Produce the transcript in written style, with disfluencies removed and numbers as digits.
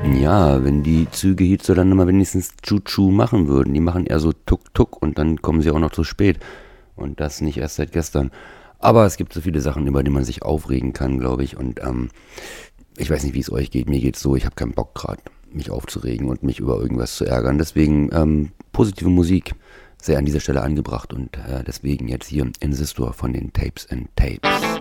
Ja, wenn die Züge hierzulande mal wenigstens Tschu-Tschu machen würden. Die machen eher so Tuk-Tuk und dann kommen sie auch noch zu spät. Und das nicht erst seit gestern. Aber es gibt so viele Sachen, über die man sich aufregen kann, glaube ich. Und ich weiß nicht, wie es euch geht. Mir geht's so, ich habe keinen Bock gerade, mich aufzuregen und mich über irgendwas zu ärgern. Deswegen positive Musik sehr an dieser Stelle angebracht. Und deswegen jetzt hier Insistor von den Tapes and Tapes.